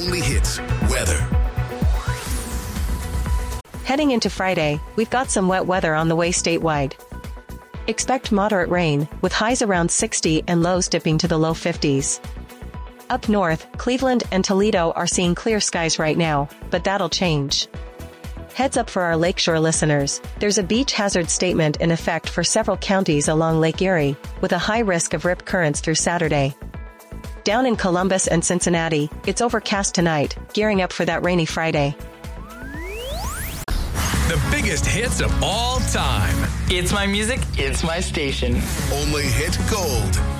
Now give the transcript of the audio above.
only hits weather. Heading into Friday, we've got some wet weather on the way statewide. Expect moderate rain, with highs around 60 and lows dipping to the low 50s. Up north, Cleveland and Toledo are seeing clear skies right now, but that'll change. Heads up for our lakeshore listeners, there's a beach hazard statement in effect for several counties along Lake Erie, with a high risk of rip currents through Saturday. Down in Columbus and Cincinnati, it's overcast tonight, gearing up for that rainy Friday. The biggest hits of all time. It's my music, it's my station. Only hit gold.